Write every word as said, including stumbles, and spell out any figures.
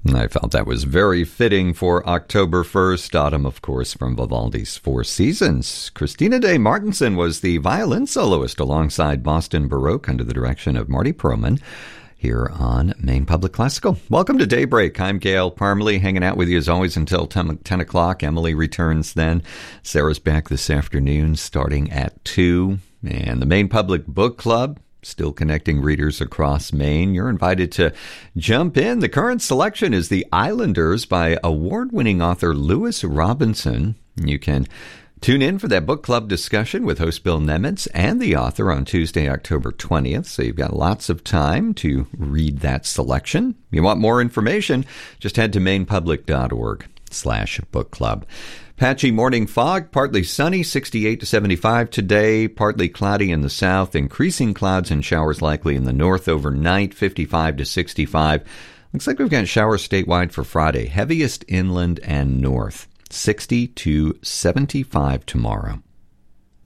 I felt that was very fitting for October first, autumn, of course, from Vivaldi's Four Seasons. Christina de Martenson was the violin soloist alongside Boston Baroque under the direction of Marty Perlman here on Maine Public Classical. Welcome to Daybreak. I'm Gail Parmalee, hanging out with you as always until ten o'clock. Emily returns then. Sarah's back this afternoon starting at two. And the Maine Public Book Club, still connecting readers across Maine. You're invited to jump in. The current selection is The Islanders by award-winning author Lewis Robinson. You can tune in for that book club discussion with host Bill Nemitz and the author on Tuesday, October twentieth. So you've got lots of time to read that selection. If you want more information, just head to mainepublic.org slash book club. Patchy morning fog, partly sunny, sixty-eight to seventy-five today, partly cloudy in the south, increasing clouds and showers likely in the north overnight, fifty-five to sixty-five. Looks like we've got showers statewide for Friday, heaviest inland and north, sixty to seventy-five tomorrow.